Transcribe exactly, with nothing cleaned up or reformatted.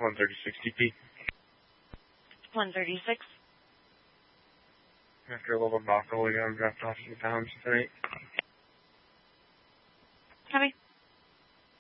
one thirty-six D P. one thirty-six. After a little knock, we got dropped off some pounds tonight. Copy.